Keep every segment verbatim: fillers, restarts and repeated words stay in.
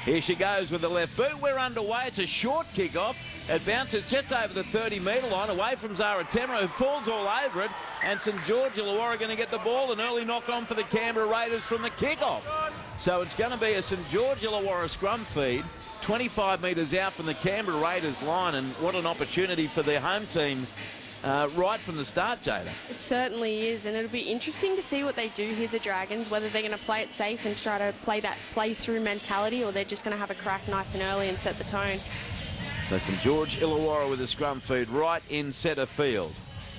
Here she goes with the left boot. We're underway. It's a short kick-off. It bounces just over the thirty metre line, away from Zara Temera, who falls all over it. And St George Illawarra going to get the ball. An early knock-on for the Canberra Raiders from the kick-off. So it's going to be a St George Illawarra scrum feed, twenty-five metres out from the Canberra Raiders line. And what an opportunity for their home team uh, right from the start, Jada. It certainly is, and it'll be interesting to see what they do here, the Dragons, whether they're going to play it safe and try to play that play-through mentality, or they're just going to have a crack nice and early and set the tone. So St George Illawarra with a scrum feed right in centre field.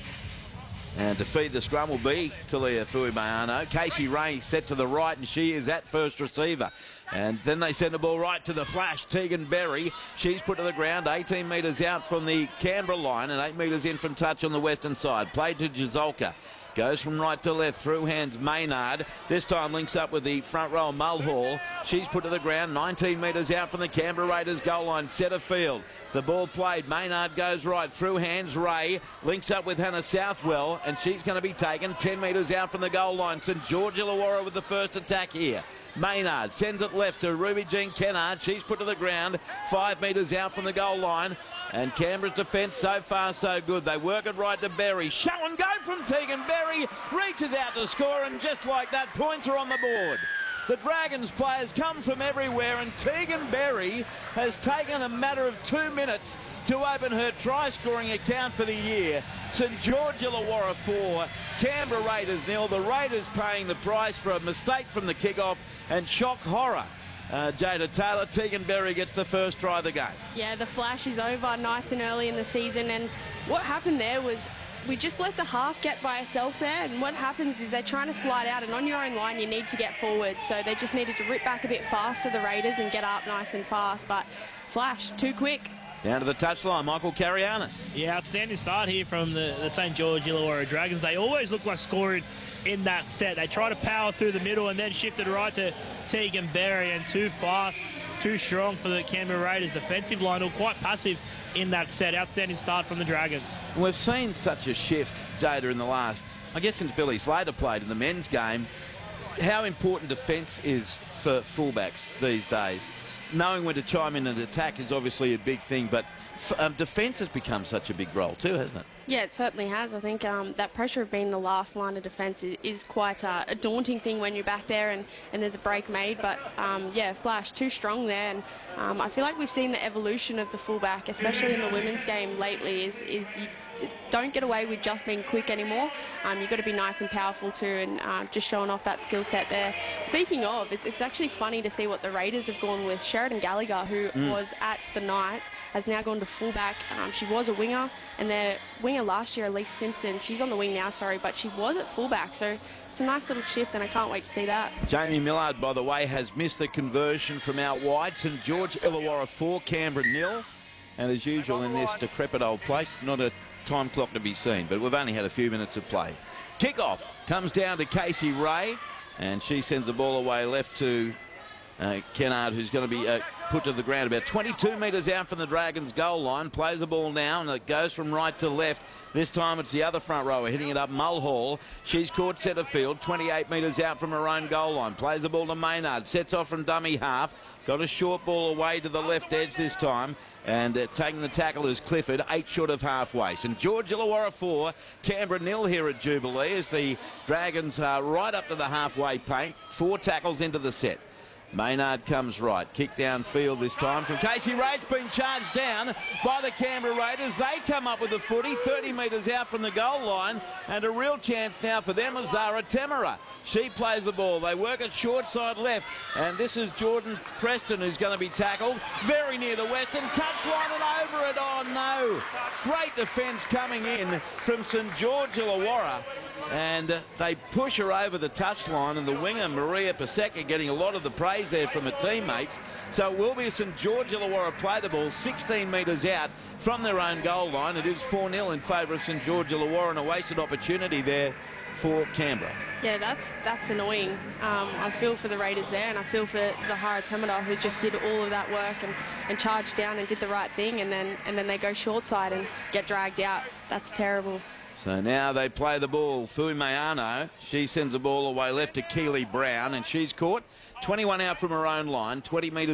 And to feed the scrum will be Talia Fuimayano. Casey Ray set to the right, and she is at first receiver. And then they send the ball right to the flash, Tegan Berry. She's put to the ground, eighteen metres out from the Canberra line and eight metres in from touch on the western side. Played to Jazolka. Goes from right to left, through hands Maynard. This time links up with the front row Mulhall. She's put to the ground, nineteen metres out from the Canberra Raiders goal line, centre field. The ball played, Maynard goes right, through hands Ray. Links up with Hannah Southwell, and she's going to be taken ten metres out from the goal line. St George Illawarra with the first attack here. Maynard sends it left to Ruby Jean Kennard. She's put to the ground, five metres out from the goal line. And Canberra's defence so far so good. They work it right to Berry. Show and go from Tegan Berry. Reaches out to score, and just like that, points are on the board. The Dragons players come from everywhere, and Tegan Berry has taken a matter of two minutes to open her try-scoring account for the year. St George Illawarra four, Canberra Raiders nil. The Raiders paying the price for a mistake from the kick-off and shock horror. Uh, Jada Taylor, Tegan Berry gets the first try of the game. Yeah, the flash is over nice and early in the season, and what happened there was we just let the half get by herself there, and what happens is they're trying to slide out, and on your own line you need to get forward, so they just needed to rip back a bit faster, the Raiders, and get up nice and fast, but flash, too quick. Down to the touchline, Michael Carianis. Yeah, outstanding start here from the, the St George Illawarra Dragons. They always look like scoring in that set. They try to power through the middle and then shifted right to Tegan Berry, and too fast, too strong for the Canberra Raiders defensive line, or quite passive in that set. Outstanding start from the Dragons. We've seen such a shift, Jada, in the last, I guess since Billy Slater played in the men's game, how important defence is for fullbacks these days. Knowing when to chime in and attack is obviously a big thing, but um, defence has become such a big role too, hasn't it? Yeah, it certainly has. I think um, that pressure of being the last line of defence is, is quite uh, a daunting thing when you're back there and, and there's a break made. But, um, yeah, Flash, too strong there. And um, I feel like we've seen the evolution of the fullback, especially in the women's game lately, is, is you don't get away with just being quick anymore. Um, you've got to be nice and powerful too, and uh, just showing off that skill set there. Speaking of, it's, it's actually funny to see what the Raiders have gone with. Sheridan Gallagher, who mm. was at the Knights, has now gone to fullback. Um, she was a winger, and their winger last year, Elise Simpson, she's on the wing now, sorry, but she was at fullback, so it's a nice little shift, and I can't wait to see that. Jamie Millard, by the way, has missed the conversion from out wide. St George Illawarra four, Canberra nil. And as usual in this decrepit old place, not a time clock to be seen, but we've only had a few minutes of play. Kick-off comes down to Casey Ray, and she sends the ball away left to uh, Kennard, who's going to be uh, put to the ground about twenty-two metres out from the Dragons' goal line. Plays the ball now, and it goes from right to left. This time it's the other front rower hitting it up, Mulhall. She's caught centre field, twenty-eight metres out from her own goal line. Plays the ball to Maynard, sets off from dummy half. Got a short ball away to the left edge this time. And uh, taking the tackle is Clifford, eight short of halfway. St George Illawarra four, Canberra nil here at Jubilee as the Dragons are right up to the halfway paint. Four tackles into the set. Maynard comes right. Kick downfield this time from Casey Ray. It's been charged down by the Canberra Raiders. They come up with the footy, thirty metres out from the goal line, and a real chance now for them is Zara Temera. She plays the ball. They work it short side left, and this is Jordan Preston who's going to be tackled very near the western touchline and over it. Oh no! Great defence coming in from St George Illawarra. And uh, they push her over the touchline, and the winger, Maria Paseka, getting a lot of the praise there from her teammates. So it will be St George Illawarra play the ball sixteen metres out from their own goal line. It is four nil in favour of St George Illawarra, and a wasted opportunity there for Canberra. Yeah, that's that's annoying. Um, I feel for the Raiders there, and I feel for Zahara Temera, who just did all of that work and, and charged down and did the right thing, and then, and then they go short side and get dragged out. That's terrible. So now they play the ball. Fuimayano, she sends the ball away left to Keely Brown, and she's caught twenty-one out from her own line, twenty metres